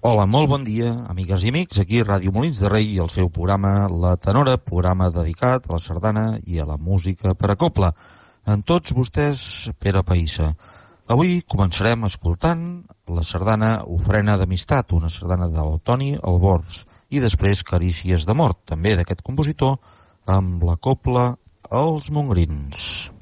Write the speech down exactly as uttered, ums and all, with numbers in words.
Hola, molt bon dia, amigues i amics. Aquí Ràdio Molins de Rei i el seu programa La Tenora, programa dedicat a la sardana i a la música per a cobla. En tots vostès, Pere Païssa. Avui començarem escoltant la sardana Ofrena d'Amistat, una sardana del Toni Albors, i després Carícies de Mort, també d'aquest compositor, amb la cobla Els Mongrins.